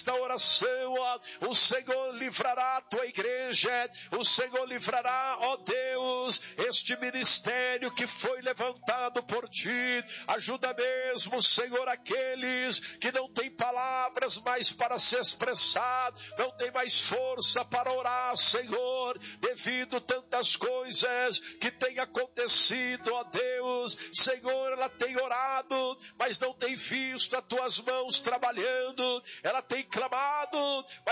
esta oração, ó, o Senhor livrará a tua igreja, o Senhor livrará, ó Deus, este ministério que foi levantado por ti. Ajuda mesmo, Senhor, aqueles que não têm palavras mais para se expressar, não tem mais força para orar, Senhor, devido tantas coisas que têm acontecido, ó Deus. Senhor, ela tem orado, mas não tem visto as tuas mãos trabalhando, ela tem clamado, mas